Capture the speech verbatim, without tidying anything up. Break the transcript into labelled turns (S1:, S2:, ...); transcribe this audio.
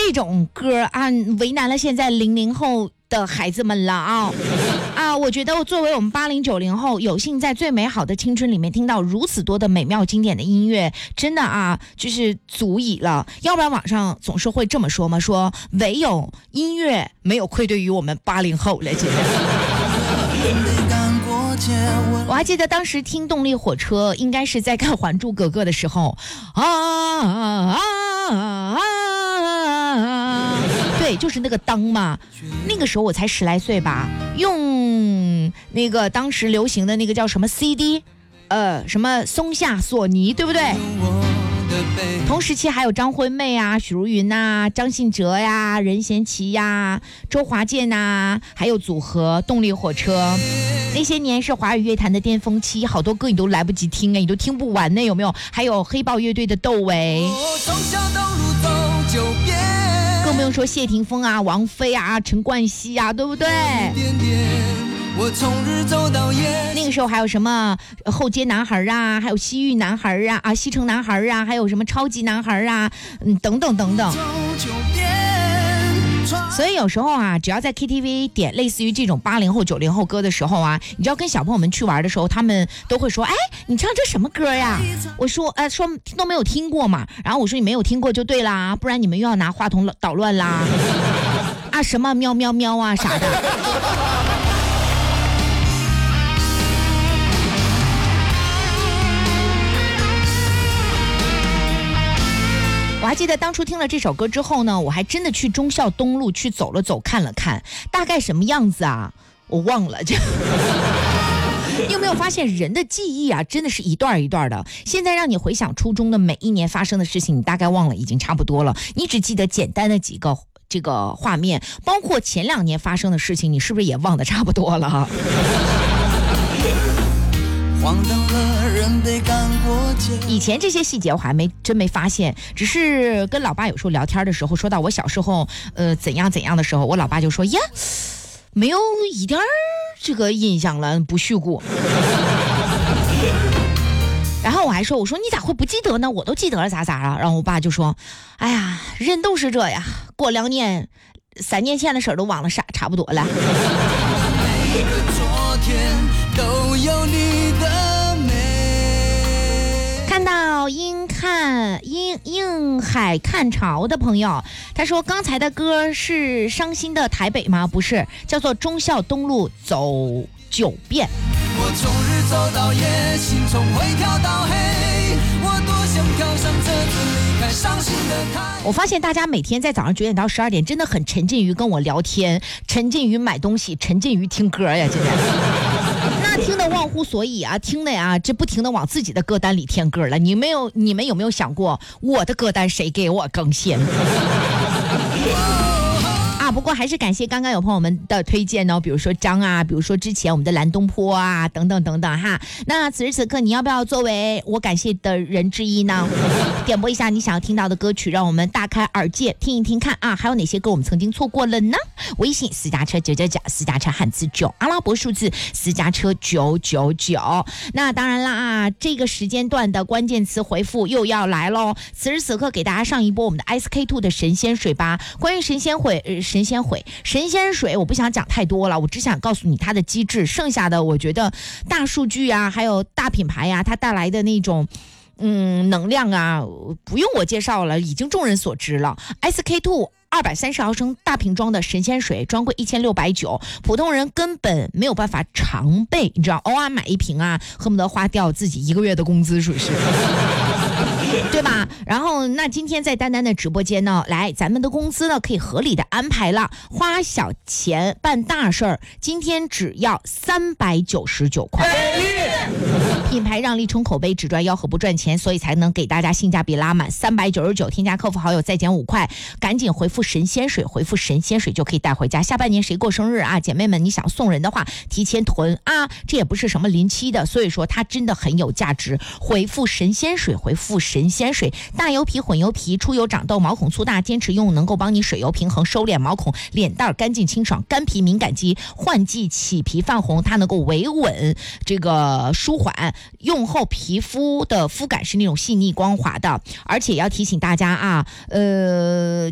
S1: 这种歌啊，为难了现在零零后的孩子们了啊啊！我觉得作为我们八零九零后，有幸在最美好的青春里面听到如此多的美妙经典的音乐，真的啊，就是足以了。要不然网上总是会这么说嘛，说唯有音乐没有愧对于我们八零后了，真的。我还记得当时听动力火车，应该是在看《还珠格格》的时候，啊啊啊啊！对，就是那个当嘛。那个时候我才十来岁吧，用那个当时流行的那个叫什么 C D， 呃，什么松下索尼，对不对？同时期还有张惠妹啊、许茹芸啊、张信哲呀、任贤齐呀、周华健呐，还有组合动力火车。那些年是华语乐坛的巅峰期，好多歌你都来不及听啊，你都听不完呢，有没有？还有黑豹乐队的窦唯，更不用说谢霆锋啊、王菲啊、陈冠希啊，对不对？我从日走到夜。那个时候还有什么后街男孩啊，还有西域男孩啊，啊西城男孩啊，还有什么超级男孩啊，嗯，等等等等。所以有时候啊，只要在 K T V 点类似于这种八零后九零后歌的时候啊，你知道跟小朋友们去玩的时候，他们都会说，哎，你唱这什么歌呀？我说呃说都没有听过嘛，然后我说你没有听过就对啦，不然你们又要拿话筒捣乱啦。啊什么喵喵喵啊啥的。我还记得当初听了这首歌之后呢，我还真的去忠孝东路去走了走看了看，大概什么样子啊我忘了。就你有没有发现人的记忆啊真的是一段一段的，现在让你回想初中的每一年发生的事情，你大概忘了已经差不多了，你只记得简单的几个这个画面，包括前两年发生的事情，你是不是也忘得差不多了？以前这些细节我还没真没发现，只是跟老爸有时候聊天的时候，说到我小时候呃怎样怎样的时候，我老爸就说呀，没有一点这个印象了，不续故。然后我还说，我说你咋会不记得呢？我都记得了，咋咋了？然后我爸就说，哎呀，人都是这呀，过两年三年前的事都忘了啥差不多了。每个昨天都有你的美。看到英看英英海看潮的朋友，他说刚才的歌是伤心的台北吗？不是，叫做忠孝东路走九遍。我从日走到夜，心从灰跳到黑，我多想跳上车子离开伤心的台。我发现大家每天在早上九点到十二点真的很沉浸于跟我聊天，沉浸于买东西，沉浸于听歌呀，真的。那听得忘乎所以啊，听的呀，这不停的往自己的歌单里添歌了。你没有，你们有没有想过，我的歌单谁给我更新？啊，不过还是感谢刚刚有朋友们的推荐呢，比如说张啊，比如说之前我们的蓝东坡啊，等等等等哈。那此时此刻，你要不要作为我感谢的人之一呢？点播一下你想要听到的歌曲，让我们大开耳界听一听看啊，还有哪些歌我们曾经错过了呢？微信私家车九九九，私家车汉字九，阿拉伯数字私家车九九九。那当然啦啊，这个时间段的关键词回复又要来喽。此时此刻给大家上一波我们的 S K two 的神仙水吧。关于神仙水，呃神仙水，神仙水，我不想讲太多了，我只想告诉你它的机制。剩下的，我觉得大数据啊，还有大品牌啊，它带来的那种。嗯，能量啊，不用我介绍了，已经众人所知了。S K two 二百三十毫升大瓶装的神仙水，专柜一千六百九，普通人根本没有办法常备，你知道，偶尔买一瓶啊，恨不得花掉自己一个月的工资，属实。对吧？然后那今天在丹丹的直播间呢，来咱们的公司呢可以合理的安排了，花小钱办大事儿，今天只要三百九十九块。品牌让利冲口碑，只赚吆喝不赚钱，所以才能给大家性价比拉满。三百九十九，添加客服好友再减五块，赶紧回复神仙水，回复神仙水就可以带回家。下半年谁过生日啊？姐妹们，你想送人的话，提前囤啊，这也不是什么临期的，所以说它真的很有价值。回复神仙水，回复神仙水，大油皮、混油皮、出油、长痘、毛孔粗大，坚持用能够帮你水油平衡、收敛毛孔、脸蛋干净清爽。干皮敏感肌，换季起皮泛红，它能够维稳这个舒缓，用后皮肤的肤感是那种细腻光滑的。而且要提醒大家啊，呃。